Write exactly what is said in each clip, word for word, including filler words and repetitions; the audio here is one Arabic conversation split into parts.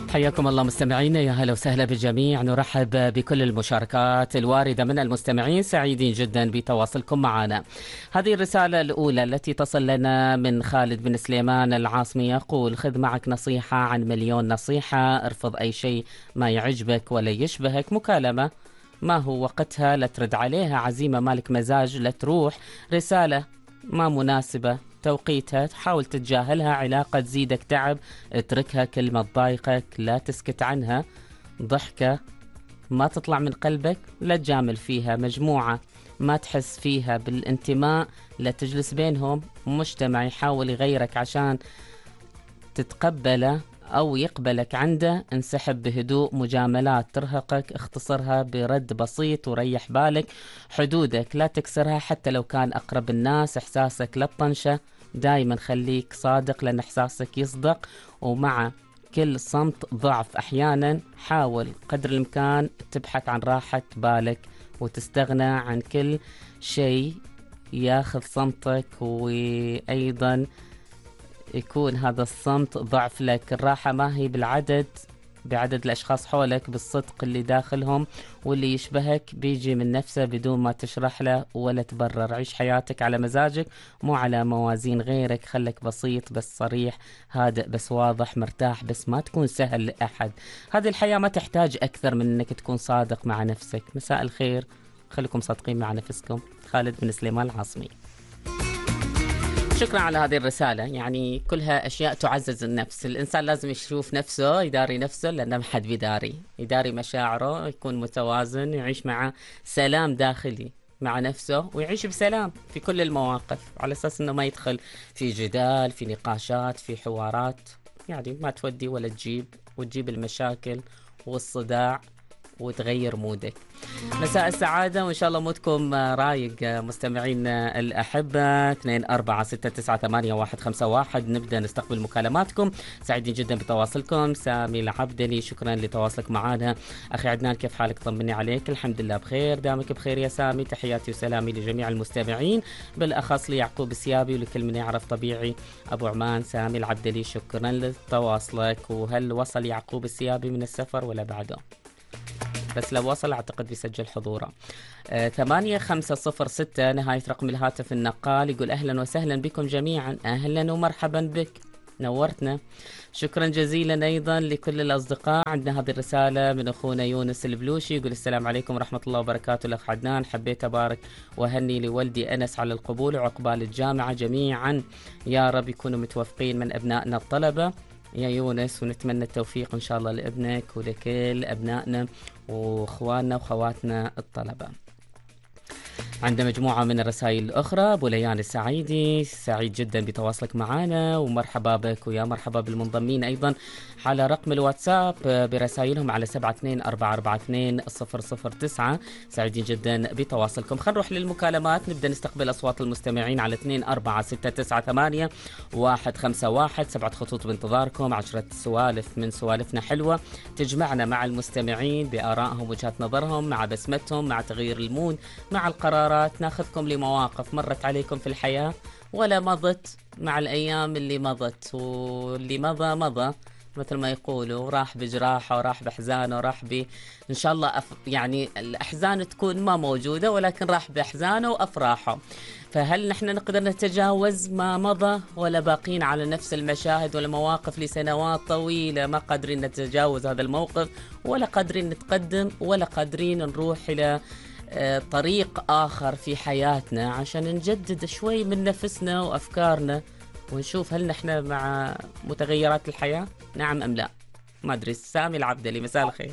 حياكم الله مستمعينا، يا هلا وسهلا بالجميع. نرحب بكل المشاركات الواردة من المستمعين، سعيدين جدا بتواصلكم معنا. هذه الرسالة الأولى التي تصل لنا من خالد بن سليمان العاصمي، يقول: خذ معك نصيحة عن مليون نصيحة، ارفض أي شيء ما يعجبك ولا يشبهك، مكالمة ما هو وقتها لا ترد عليها، عزيمة مالك مزاج لا تروح، رسالة ما مناسبة توقيتها تحاول تتجاهلها، علاقة تزيدك تعب اتركها، كلمة تضايقك لا تسكت عنها، ضحكة ما تطلع من قلبك لا تجامل فيها، مجموعة ما تحس فيها بالانتماء لا تجلس بينهم، مجتمع يحاول يغيرك عشان تتقبله أو يقبلك عنده انسحب بهدوء، مجاملات ترهقك اختصرها برد بسيط وريح بالك، حدودك لا تكسرها حتى لو كان أقرب الناس، إحساسك لا تطنشه، دايما خليك صادق لأن إحساسك يصدق، ومع كل صمت ضعف أحيانا، حاول قدر الإمكان تبحث عن راحة بالك وتستغنى عن كل شيء ياخذ صمتك، وأيضا يكون هذا الصمت ضعف لك. الراحة ما هي بالعدد بعدد الأشخاص حولك، بالصدق اللي داخلهم، واللي يشبهك بيجي من نفسه بدون ما تشرح له ولا تبرر. عيش حياتك على مزاجك مو على موازين غيرك، خلك بسيط بس صريح، هادئ بس واضح، مرتاح بس ما تكون سهل لأحد. هذه الحياة ما تحتاج أكثر من أنك تكون صادق مع نفسك. مساء الخير، خليكم صادقين مع نفسكم. خالد بن سليمان العاصمي. شكرا على هذه الرسالة، يعني كلها أشياء تعزز النفس. الإنسان لازم يشوف نفسه، يداري نفسه، لأنه ما حد بيداري، يداري مشاعره، يكون متوازن، يعيش مع سلام داخلي مع نفسه، ويعيش بسلام في كل المواقف، على أساس أنه ما يدخل في جدال، في نقاشات، في حوارات يعني ما تودي ولا تجيب، وتجيب المشاكل والصداع وتغير مودك. مساء السعادة، وإن شاء الله مودكم رايق مستمعين الأحبة. اثنين أربعة ستة تسعة ثمانية واحد خمسة واحد نبدأ نستقبل مكالماتكم، سعيدين جدا بتواصلكم. سامي العبدلي، شكرا لتواصلك معنا. أخي عدنان، كيف حالك؟ طمني عليك. الحمد لله بخير، دامك بخير يا سامي. تحياتي وسلامي لجميع المستمعين، بالأخص ليعقوب السيابي ولكل من يعرف طبيعي أبو عمان. سامي العبدلي، شكرا لتواصلك. وهل وصل يعقوب السيابي من السفر ولا بعده؟ بس لو وصل أعتقد بيسجل حضوره. آه ثمانية خمسة صفر ستة نهاية رقم الهاتف النقال، يقول: أهلا وسهلا بكم جميعا. أهلا ومرحبا بك، نورتنا. شكرا جزيلا أيضا لكل الأصدقاء. عندنا هذه الرسالة من أخونا يونس البلوشي، يقول: السلام عليكم ورحمة الله وبركاته. الأخ عدنان، حبيت أبارك وهني لولدي أنس على القبول وعقبال الجامعة جميعا، يا رب يكونوا متوفقين من أبنائنا الطلبة يا يونس، ونتمنى التوفيق إن شاء الله لابنك ولكل أبنائنا وإخواننا وخواتنا الطلبة. عند مجموعة من الرسائل الأخرى، أبو ليان السعيدي، سعيد جدا بتواصلك معنا ومرحبا بك، ويا مرحبا بالمنضمين أيضا على رقم الواتساب برسائلهم على سبعة اثنين أربعة أربعة اثنين صفر صفر تسعة. سعيدين جدا بتواصلكم. خلينا نروح للمكالمات، نبدأ نستقبل أصوات المستمعين على اثنين أربعة ستة تسعة ثمانية واحد خمسة واحد. سبعة خطوط بانتظاركم، عشرة سوالف من سوالفنا حلوة تجمعنا مع المستمعين بآرائهم، وجهات نظرهم، مع بسمتهم، مع تغيير المود، مع القرارات. ناخذكم لمواقف مرت عليكم في الحياة ولا مضت مع الأيام اللي مضت، واللي مضى مضى مثل ما يقولوا، راح بجراحه وراح بأحزانه وراح ب إن شاء الله أف... يعني الأحزان تكون ما موجودة، ولكن راح بأحزانه وأفراحه. فهل نحن نقدر نتجاوز ما مضى، ولا باقين على نفس المشاهد والمواقف لسنوات طويلة ما قادرين نتجاوز هذا الموقف، ولا قادرين نتقدم، ولا قادرين نروح إلى طريق آخر في حياتنا عشان نجدد شوي من نفسنا وأفكارنا، ونشوف هل نحن مع متغيرات الحياة نعم أم لا؟ ما أدري. سامي العبدلي، مساء الخير.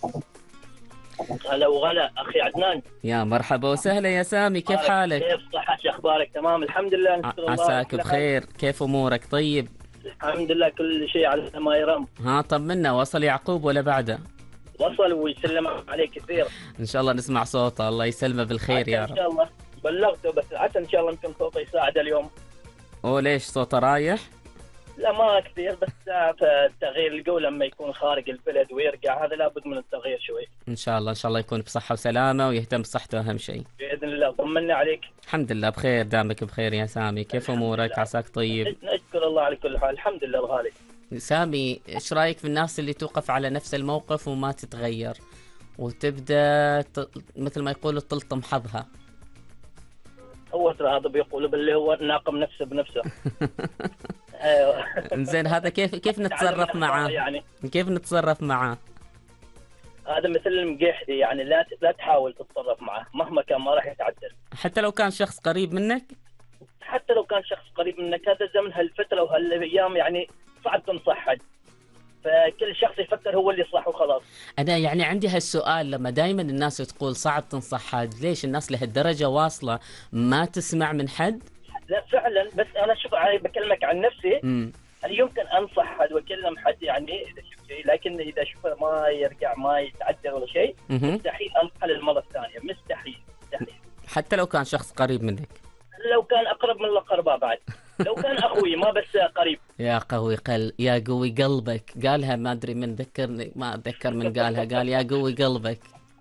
هلا وغلا أخي عدنان. يا مرحبا وسهلا يا سامي، كيف حالك؟ كيف صحتك؟ أخبارك؟ تمام الحمد لله. عساك بخير، كيف أمورك؟ طيب الحمد لله، كل شيء على ما يرام. ها طمنا، وصل يعقوب ولا بعده؟ وصل ويسلم عليك كثير. إن شاء الله نسمع صوته، الله يسلمه بالخير يا رب. إن شاء الله بلغته، بس عسى إن شاء الله يمكن صوته يساعد اليوم. أوه ليش صوته رايح؟ لا ما كثير، بس تغيير الجو لما يكون خارج البلد ويرجع، هذا لابد من التغيير شوي. إن شاء الله إن شاء الله يكون بصحة وسلامة ويهتم بصحته أهم شيء بإذن الله. طمنا عليك. الحمد لله بخير، دامك بخير يا سامي. كيف أمورك؟ عساك طيب؟ نشكر الله على كل حال، الحمد لله الغالي. سامي، ايش رايك في الناس اللي توقف على نفس الموقف وما تتغير وتبدا ت... مثل ما يقولوا تلطم حظها؟ هو ترى هذا بيقولوا باللي هو ناقم نفسه بنفسه. ايوه. زين، هذا كيف كيف نتصرف معاه؟ يعني كيف نتصرف معاه؟ هذا مثل المقيحدي، يعني لا لا تحاول تتصرف معه مهما كان، ما راح يتعدل. حتى لو كان شخص قريب منك؟ حتى لو كان شخص قريب منك، هذا الزمن هالفتره وهالايام يعني صعب تنصح حد، فكل شخص يفكر هو اللي صح وخلاص. انا يعني عندي هالسؤال، لما دائما الناس تقول صعب تنصح حد، ليش الناس لهالدرجه واصله ما تسمع من حد؟ لا فعلا، بس انا شوف يعني بكلمك عن نفسي. امم انا يمكن انصح حد واكلم حد يعني اذا شفت شيء، لكن اذا شوفه ما يرجع ما يتعدل ولا شيء، مستحيل انصحه للمره الثانيه، مستحيل مستحيل. حتى لو كان شخص قريب منك؟ لو كان اقرب من الاقرباء بعد، لو كان اخوي ما بس قريب. يا قوي قل يا قوي قلبك، قالها ما ادري من ذكرني، ما اتذكر من قالها، قال يا قوي قلبك.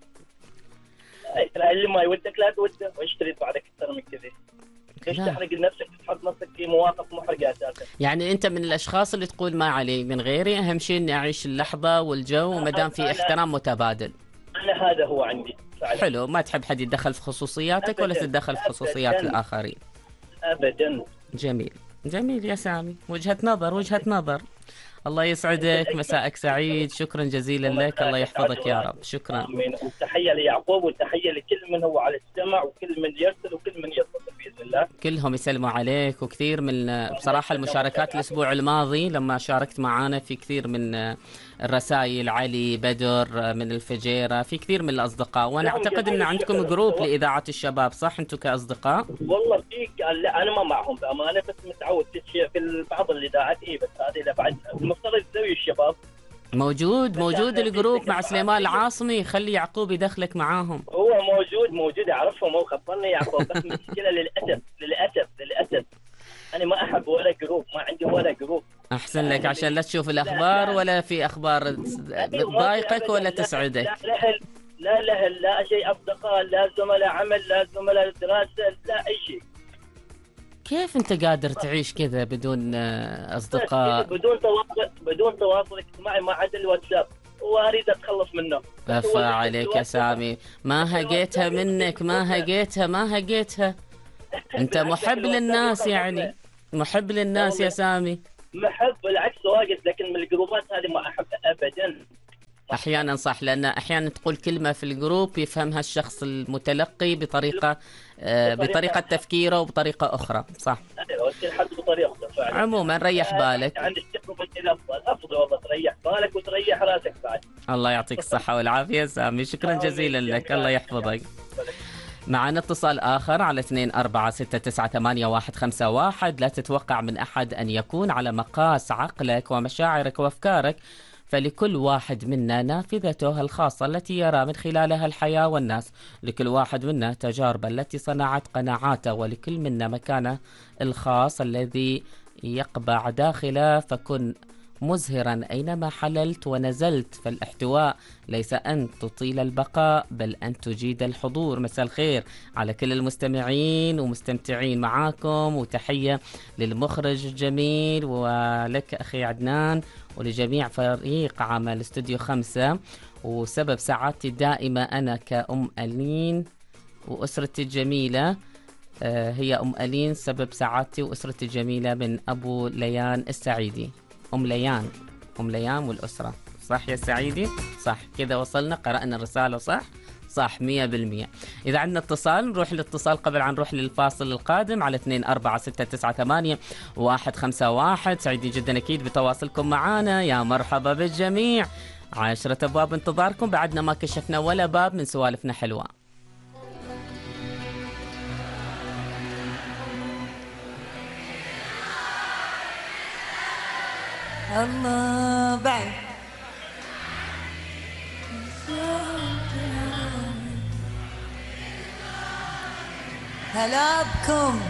اللي ما يودك لا توده، وإيش تريد بعدك اكثر من كذا؟ ليش تحرق نفسك، تحط نفسك في مواقف محرجة اساسا؟ يعني انت من الاشخاص اللي تقول ما علي من غيري، اهم شيء اني اعيش اللحظه والجو، وما دام في احترام متبادل. انا هذا هو عندي فعلا. حلو، ما تحب حد يتدخل في خصوصياتك ولا تتدخل في خصوصيات أبداً. الاخرين؟ ابدا. جميل جميل يا سامي، وجهة نظر وجهة نظر. الله يسعدك، مساءك سعيد، شكرا جزيلا لك، الله يحفظك يا رب، شكرا. امين. وتحيه ليعقوب، وتحيه لكل من هو على السمع، وكل من يرسل، وكل من يتصل باذن الله. كلهم يسلموا عليك، وكثير من بصراحة المشاركات الأسبوع الماضي لما شاركت معانا في كثير من الرسائل، علي بدر من الفجيرة، في كثير من الأصدقاء، وأنا أعتقد أن عندكم جروب لإذاعة الشباب، صح أنتم كأصدقاء؟ والله في، لا أنا ما معهم بأمانة، بس متعود في في بعض الإذاعات، إيه بس هذه لا بعد المفترض زوي الشباب. موجود موجود الجروب مع سليمان العاصمي، خلي يعقوب يدخلك معاهم. هو موجود موجود أعرفهم، هو خبرني يعقوب، بس المشكلة للأسف للأسف للأسف أنا ما أحب ولا جروب، ما عندي ولا جروب. أحسن لك، عشان لا تشوف الأخبار، لا لا. ولا في أخبار تضايقك ولا تسعدك. لا لا لا لا, لا شيء، أصدقاء لا زملاء عمل لا زملاء دراسة لا أي شيء. كيف أنت قادر تعيش كذا بدون أصدقاء؟ بدون تواصل بدون تواصل اجتماعي، ما عدا الواتساب، وأريد أتخلص منه. أفا عليك يا سامي، ما هقيتها منك، ما هقيتها ما هقيتها. أنت محب للناس، يعني محب للناس يا سامي. محب بالعكس واجد، لكن من الجروبات هذه ما أحبها أبدا. أحيانا صح، لأن أحيانا تقول كلمة في الجروب يفهمها الشخص المتلقي بطريقة آه بطريقة تفكيره وبطريقة أخرى، صح؟ أيوة، كل حد بطريقته فعلا. عموما ريح بالك. عند التجربة الأفضل أفضل والله، تريح بالك وتريح راسك بعد. الله يعطيك الصحة والعافية سامي، شكرا جزيلا لك، الله يحفظك. معنا اتصال آخر على اثنين أربعة ستة تسعة ثمانية واحد خمسة واحد. لا تتوقع من أحد أن يكون على مقاس عقلك ومشاعرك وأفكارك، فلكل واحد منا نافذته الخاصة التي يرى من خلالها الحياة والناس، لكل واحد منا تجاربه التي صنعت قناعاته، ولكل منا مكانه الخاص الذي يقبع داخله، فكن مزهرا أينما حللت ونزلت، فالاحتواء ليس أن تطيل البقاء بل أن تجيد الحضور. مساء الخير على كل المستمعين ومستمتعين معاكم، وتحية للمخرج الجميل ولك أخي عدنان ولجميع فريق عمل استوديو خمسة، وسبب سعادتي الدائمة أنا كأم ألين وأسرتي الجميلة. هي أم ألين سبب سعادتي وأسرتي الجميلة، من أبو ليان السعيدي. أم ليان أم ليان والأسرة، صح يا السعيدي؟ صح كذا، وصلنا قرأنا الرسالة صح؟ صح مية بالمية. إذا عندنا اتصال نروح للاتصال قبل عن نروح للفاصل القادم على اثنين أربعة ستة تسعة ثمانية واحد خمسة واحد. سعيدين جدا أكيد بتواصلكم معنا، يا مرحبا بالجميع. عشرة أبواب انتظاركم، بعدنا ما كشفنا ولا باب من سوالفنا حلوة. الله بعد هلا بكم.